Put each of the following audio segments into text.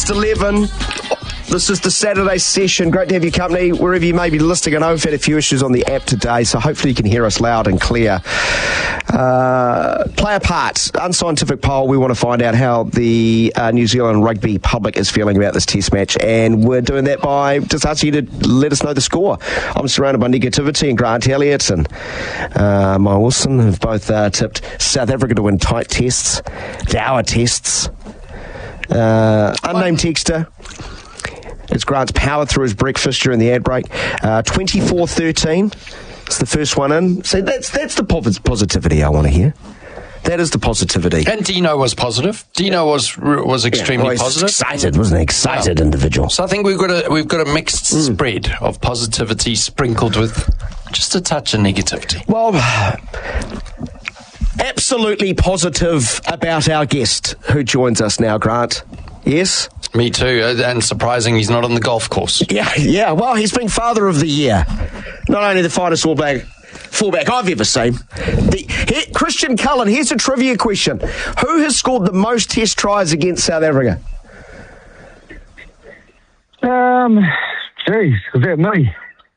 past 11. This is the Saturday session. Great to have your company wherever you may be listening. I know we've had a few issues on the app today, so hopefully you can hear us loud and clear. Player parts, unscientific poll. We want to find out how the New Zealand rugby public is feeling about this test match, and we're doing that by just asking you to let us know the score. I'm surrounded by negativity, and Grant Elliott and Maya Wilson have both tipped South Africa to win tight tests, our tests. Unnamed texter. It's Grant's powered through his breakfast during the ad break. 24-13. It's the first one in. So that's the positivity I want to hear. That is the positivity. And Dino was positive. Dino was extremely positive. Excited, wasn't he? Excited individual. So I think we've got a mixed spread of positivity sprinkled with just a touch of negativity. Well, absolutely positive about our guest who joins us now, Grant. Yes? Me too, and surprising he's not on the golf course. Yeah. Well, he's been Father of the Year. Not only the finest fullback I've ever seen. Christian Cullen, here's a trivia question. Who has scored the most test tries against South Africa? Geez, is that me?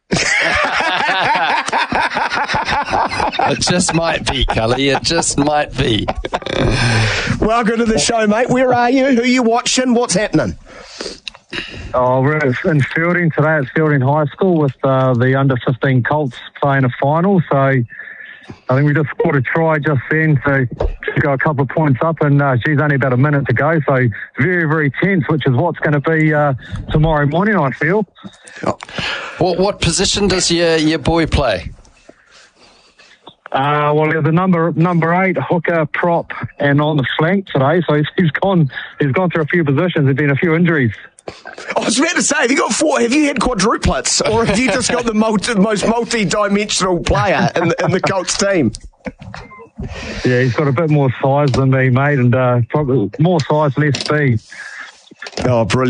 It just might be, Cully. It just might be. Welcome to the show, mate. Where are you? Who are you watching? What's happening? Oh, we're in Fielding today at Fielding High School with the under-15 Colts playing a final. So I think we just scored a try just then to go a couple of points up, and only about a minute to go. So very, very tense, which is what's going to be tomorrow morning, I feel. What position does your boy play? Well, the number 8 hooker, prop, and on the flank today. So he's gone through a few positions. There's been a few injuries. I was about to say, have you got 4? Have you had quadruplets, or have you just got the most multi-dimensional player in the Colts team? Yeah, he's got a bit more size than me, mate, and probably more size, less speed. Oh, brilliant.